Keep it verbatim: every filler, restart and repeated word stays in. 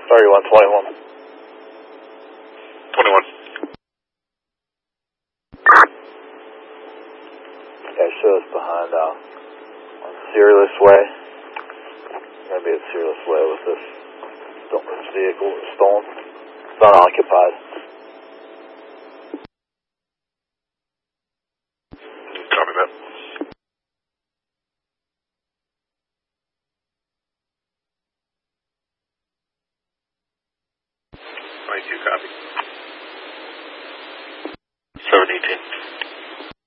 thirty-one twenty-one. twenty-one. Okay, show us behind uh, on Searless Way. We're going to be at Searless Way with this, this vehicle, this storm. It's unoccupied. Copy that. Thank you, copy.